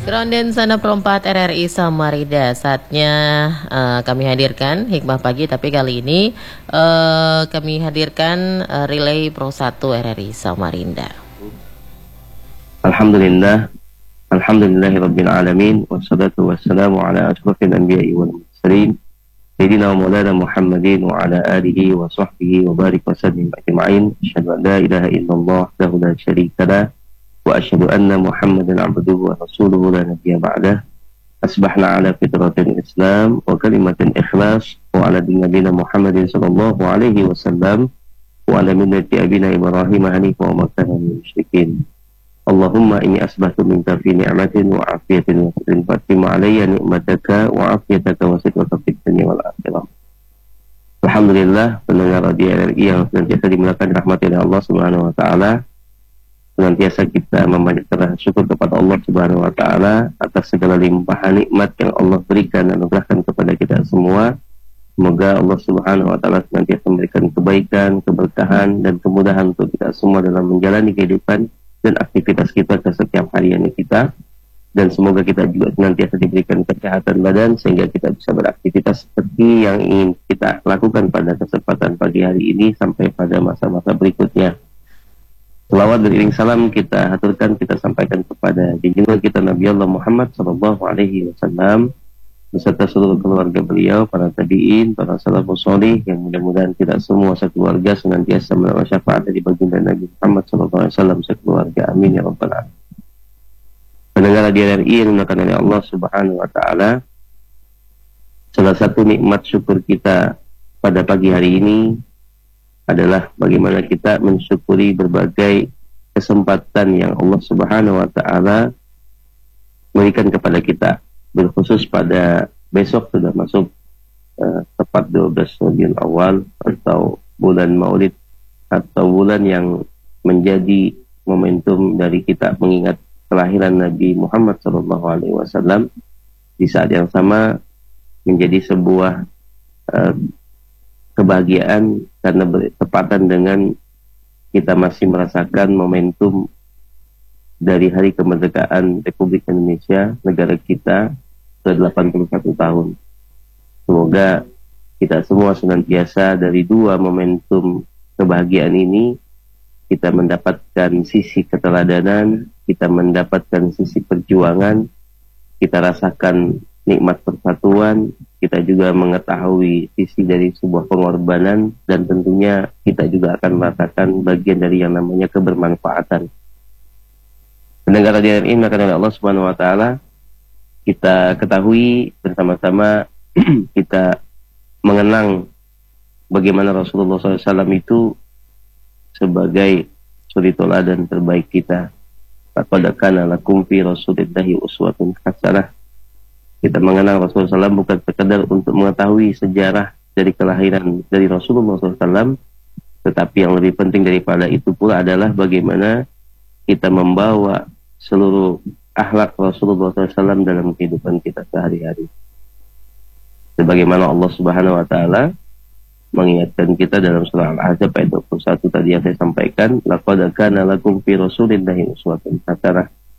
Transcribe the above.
Gronden Sana Perempat RRI Samarinda. Saatnya kami hadirkan Hikmah Pagi, tapi kali ini kami hadirkan Relay Pro 1 RRI Samarinda. Alhamdulillah, alhamdulillahirabbil alamin, wassalatu wassalamu ala asyrafil anbiya'i wal mursalin, sayyidina wa maulana Muhammadin wa ala alihi wa sahbihi wa barik wa sallim ajma'in. Asyhadu an la ilaha illallah wahdahu la syarika lah wa asyhadu anna Muhammadan abduhu wa rasuluhu la nabiyya ba'dah. Asbahna ala fitratil Islam wa kalimatin ikhlas wa ala dinina Muhammadin sallallahu alaihi wasallam wa ala millati abina Ibrahim hanifa wa ma kana minal musyrikin. Allahumma inni asbahtu minka fi ni'matin wa afiyatin wa fadlin fatima alayya ni'mataka wa afiyataka wa sidqaka fid dunya wal akhirah. Alhamdulillah, pendengar radio RRI yang senantiasa dimuliakan rahmati oleh Allah Subhanahu wa taala. Senantiasa kita memanjatkan syukur kepada Allah Subhanahu wa taala atas segala limpahan nikmat yang Allah berikan dan anugerahkan kepada kita semua. Semoga Allah Subhanahu wa taala senantiasa memberikan kebaikan, keberkahan dan kemudahan untuk kita semua dalam menjalani kehidupan dan aktivitas kita ke setiap harian kita. Dan semoga kita juga senantiasa diberikan kesehatan badan sehingga kita bisa beraktivitas seperti yang ingin kita lakukan pada kesempatan pagi hari ini sampai pada masa-masa berikutnya. Selawat dan iring salam kita haturkan, kita sampaikan kepada junjungan kita Nabi Allah Muhammad sallallahu alaihi wasallam beserta seluruh keluarga beliau, para tabi'in, para salafus salih, yang mudah-mudahan kita semua sekeluarga senantiasa mendapat syafaat dari baginda Nabi Muhammad sallallahu alaihi wasallam sekeluarga. Amin ya rabbal alamin. Pendengar radio RRI yang dimuliakan oleh Allah Subhanahu wa taala, salah satu nikmat syukur kita pada pagi hari ini adalah bagaimana kita mensyukuri berbagai kesempatan yang Allah Subhanahu wa taala berikan kepada kita. Berkhusus pada besok sudah masuk tepat 12 Rabiul Awal atau bulan Maulid, atau bulan yang menjadi momentum dari kita mengingat kelahiran Nabi Muhammad SAW. Di saat yang sama menjadi sebuah kebahagiaan karena bertepatan dengan kita masih merasakan momentum dari hari kemerdekaan Republik Indonesia, negara kita, ke 81 tahun. Semoga kita semua senantiasa dari dua momentum kebahagiaan ini kita mendapatkan sisi keteladanan, kita mendapatkan sisi perjuangan, kita rasakan nikmat persatuan, kita juga mengetahui sisi dari sebuah pengorbanan, dan tentunya kita juga akan merasakan bagian dari yang namanya kebermanfaatan. Pendengar radio RRI maka oleh Allah Subhanahu wa taala, kita ketahui bersama-sama kita mengenang bagaimana Rasulullah SAW itu sebagai suri teladan terbaik kita. Laqad kana lakum fi rasulillahi uswatun hasanah. Kita mengenang Rasulullah SAW bukan sekedar untuk mengetahui sejarah dari kelahiran dari Rasulullah SAW, tetapi yang lebih penting daripada itu pula adalah bagaimana kita membawa seluruh akhlak Rasulullah SAW dalam kehidupan kita sehari-hari. Sebagaimana Allah Subhanahu wa taala mengingatkan kita dalam surah Al-Ahzab ayat 21 tadi yang saya sampaikan, laqad kana lakum fi rasulillahi uswatun hasanah.